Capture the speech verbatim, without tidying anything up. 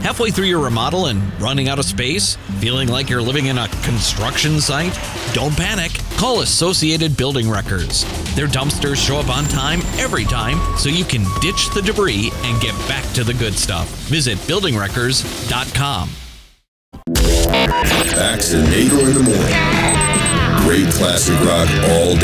Halfway through your remodel and running out of space? Feeling like you're living in a construction site? Don't panic. Call Associated Building Wreckers. Their dumpsters show up on time every time, so you can ditch the debris and get back to the good stuff. Visit building wreckers dot com. Axe and Nagel in the morning. Great classic rock all day.